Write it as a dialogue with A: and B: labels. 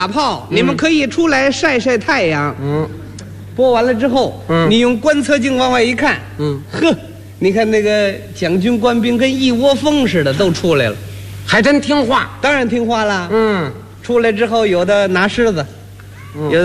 A: 打炮，你们可以出来晒晒太阳。播完了之后，你用观测镜往外一看，呵，你看那个蒋军官兵跟一窝蜂似的都出来了，
B: 还真听话。
A: 当然听话了。出来之后有的拿狮子，有的。